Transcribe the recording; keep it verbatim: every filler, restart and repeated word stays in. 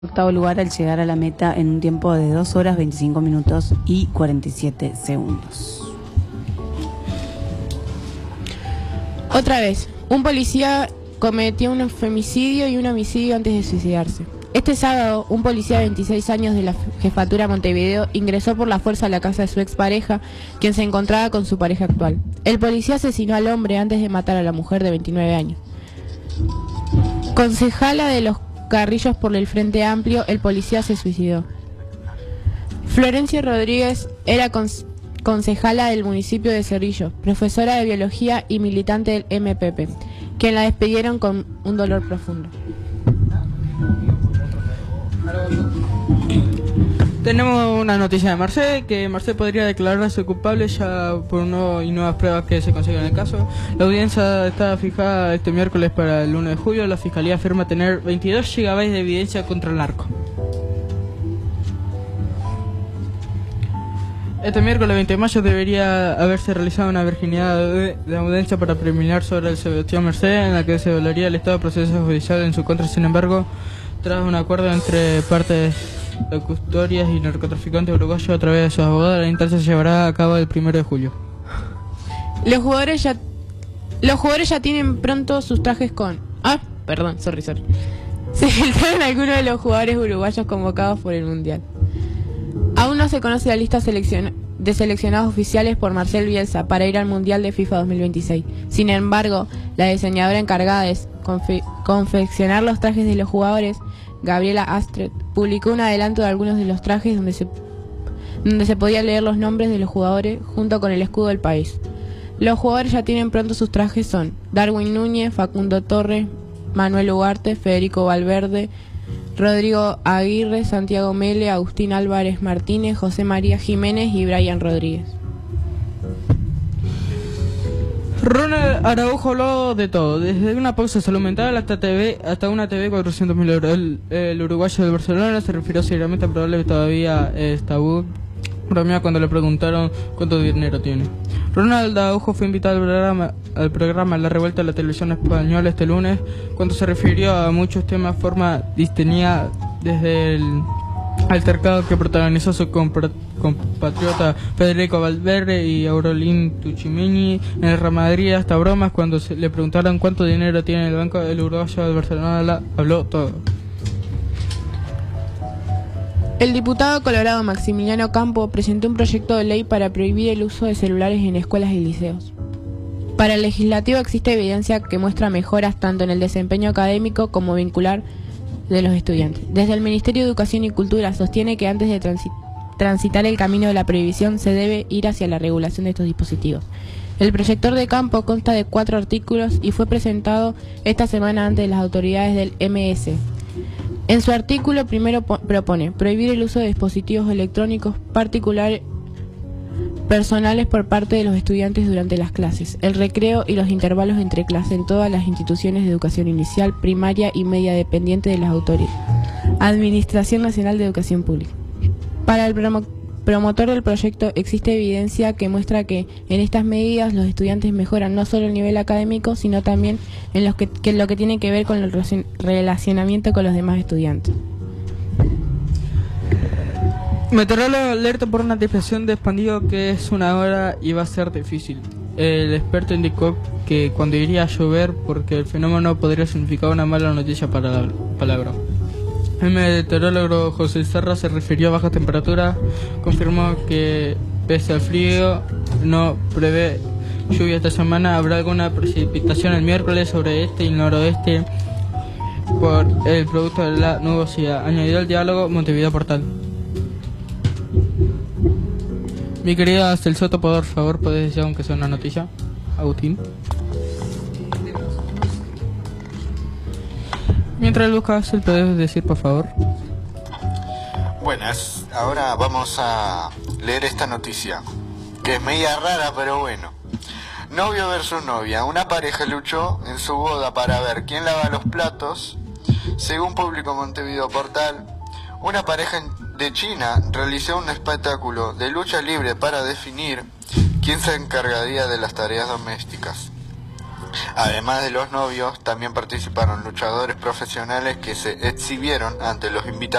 Octavo lugar al llegar a la meta en un tiempo de dos horas veinticinco minutos y cuarenta y siete segundos. Otra vez, un policía cometió un femicidio y un homicidio antes de suicidarse. Este sábado, un policía de veintiséis años de la jefatura Montevideo ingresó por la fuerza a la casa de su expareja, quien se encontraba con su pareja actual. El policía asesinó al hombre antes de matar a la mujer de veintinueve años. Concejala de los Carrillos por el Frente Amplio, el policía se suicidó. Florencia Rodríguez era concejala del municipio de Cerrillo, profesora de biología y militante del M P P, quien la despidieron con un dolor profundo. Tenemos una noticia de Merced, que Merced podría declararse culpable ya por nuevas y nuevas pruebas que se consiguen en el caso. La audiencia está fijada este miércoles para el uno de julio. La Fiscalía afirma tener veintidós gigabytes de evidencia contra el narco. Este miércoles veinte de mayo debería haberse realizado una virginidad de, de audiencia para preliminar sobre el Sebastián Merced, en la que se evaluaría el estado de proceso judicial en su contra. Sin embargo, tras un acuerdo entre partes de custodias y narcotraficantes uruguayos a través de sus abogados, la instancia se llevará a cabo el primero de julio. Los jugadores ya los jugadores ya tienen pronto sus trajes con... Ah, perdón, sorry, sorry. Se filtraron algunos de los jugadores uruguayos convocados por el Mundial. Aún no se conoce la lista seleccion... de seleccionados oficiales por Marcel Bielsa para ir al Mundial de FIFA dos mil veintiséis. Sin embargo, la diseñadora encargada de confe... confeccionar los trajes de los jugadores, Gabriela Astrid, publicó un adelanto de algunos de los trajes donde se, donde se podía leer los nombres de los jugadores junto con el escudo del país. Los jugadores ya tienen pronto sus trajes son Darwin Núñez, Facundo Torres, Manuel Ugarte, Federico Valverde, Rodrigo Aguirre, Santiago Mele, Agustín Álvarez Martínez, José María Jiménez y Brian Rodríguez. Ronald Araujo habló de todo, desde una pausa de salud mental hasta T V, hasta una T V cuatrocientos mil euros. El, el uruguayo del Barcelona se refirió seriamente a probable que todavía es tabú. Bromeó cuando le preguntaron cuánto dinero tiene. Ronald Araujo fue invitado al programa, al programa La Revuelta de la televisión española este lunes, cuando se refirió a muchos temas de forma distinta, desde el altercado que protagonizó su compatriota Federico Valverde y Aurelín Tuchimini en el Real Madrid, hasta bromas cuando se le preguntaron cuánto dinero tiene el banco. El uruguayo del Barcelona la habló todo. El diputado colorado Maximiliano Campo presentó un proyecto de ley para prohibir el uso de celulares en escuelas y liceos. Para el legislativo existe evidencia que muestra mejoras tanto en el desempeño académico como vincular de los estudiantes. Desde el Ministerio de Educación y Cultura sostiene que antes de transi- transitar el camino de la prohibición se debe ir hacia la regulación de estos dispositivos. El proyector de Campo consta de cuatro artículos y fue presentado esta semana ante las autoridades del M S. En su artículo primero propone prohibir el uso de dispositivos electrónicos particulares personales por parte de los estudiantes durante las clases, el recreo y los intervalos entre clases en todas las instituciones de educación inicial, primaria y media dependiente de las autoridades. Administración Nacional de Educación Pública. Para el promo promotor del proyecto existe evidencia que muestra que en estas medidas los estudiantes mejoran no solo el nivel académico, sino también en los que, que lo que tiene que ver con el relacionamiento con los demás estudiantes. Meteorólogo alerta por una dispersión de expandido que es una hora y va a ser difícil. El experto indicó que cuando iría a llover porque el fenómeno podría significar una mala noticia para la palabra. El meteorólogo José Serra se refirió a bajas temperaturas, confirmó que pese al frío no prevé lluvia esta semana. Habrá alguna precipitación el miércoles sobre este y noroeste por el producto de la nubosidad. Añadió el diálogo Montevideo Portal. Mi querida Astel Soto, por favor, ¿puedes decir aunque sea una noticia? Agustín. Mientras él busca Astel, ¿puedes decir, por favor? Buenas, ahora vamos a leer esta noticia, que es media rara, pero bueno. Novio versus novia. Una pareja luchó en su boda para ver quién lava los platos. Según publicó Montevideo Portal, una pareja de China realizó un espectáculo de lucha libre para definir quién se encargaría de las tareas domésticas. Además de los novios, también participaron luchadores profesionales que se exhibieron ante los invitados